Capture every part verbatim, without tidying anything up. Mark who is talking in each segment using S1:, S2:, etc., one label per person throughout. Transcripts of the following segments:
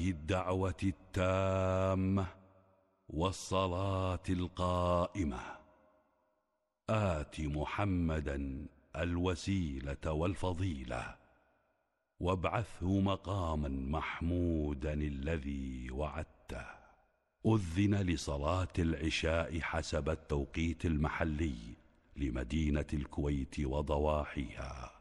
S1: الدعوة التامة والصلاة القائمة آت محمدا الوسيلة والفضيلة وابعثه مقاما محمودا الذي وعدته. أذن لصلاة العشاء حسب التوقيت المحلي لمدينة الكويت وضواحيها.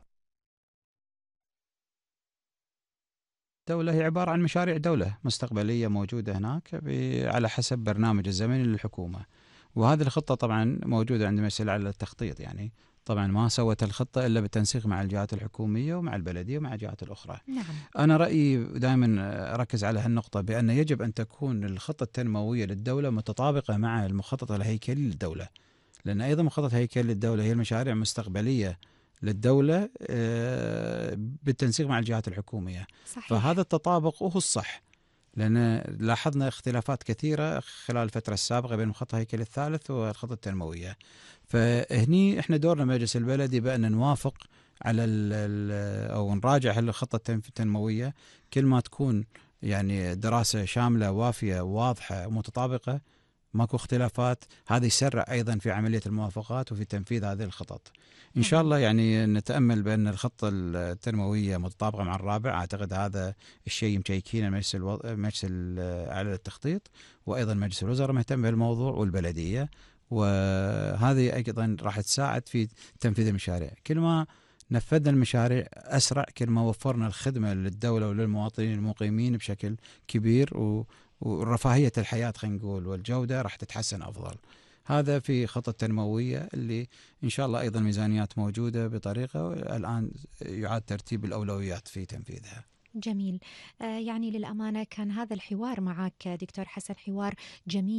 S2: الدولة هي عبارة عن مشاريع دولة مستقبلية موجودة هناك على حسب برنامج الزمني للحكومة، وهذه الخطة طبعا موجودة عند مسؤول على التخطيط. يعني طبعا ما سوت الخطة إلا بالتنسيق مع الجهات الحكومية ومع البلدية ومع الجهات الأخرى.
S3: نعم.
S2: أنا رأيي دائما أركز على هالنقطة، بأن يجب أن تكون الخطة التنموية للدولة متطابقة مع المخطط الهيكلي للدولة، لأن أيضا مخطط هيكلي للدولة هي المشاريع المستقبلية للدولة بالتنسيق مع الجهات الحكومية.
S3: صحيح.
S2: فهذا التطابق هو الصح، لأن لاحظنا اختلافات كثيرة خلال الفترة السابقة بين المخطط الهيكلي الثالث والخطة التنموية. فهني احنا دورنا مجلس البلدي بأن نوافق على أو نراجع الخطة التنموية كل ما تكون يعني دراسة شاملة وافية وواضحة ومتطابقة، ماكو اختلافات. هذا يسرع أيضا في عملية الموافقات وفي تنفيذ هذه الخطط. إن شاء الله يعني نتأمل بأن الخطة التنموية متطابقة مع الرابع. أعتقد هذا الشيء مشيكين مجلس الو... مجلس على التخطيط، وأيضا مجلس الوزراء مهتم بالموضوع والبلدية، وهذه أيضا راح تساعد في تنفيذ المشاريع. كل ما نفذنا المشاريع أسرع كل ما وفرنا الخدمة للدولة وللمواطنين المقيمين بشكل كبير، و ورفاهية الحياة خلينا نقول والجودة راح تتحسن أفضل. هذا في خطة تنموية اللي إن شاء الله أيضا ميزانيات موجودة بطريقة الآن يعاد ترتيب الأولويات في تنفيذها.
S3: جميل. آه يعني للأمانة كان هذا الحوار معك دكتور حسن حوار جميل.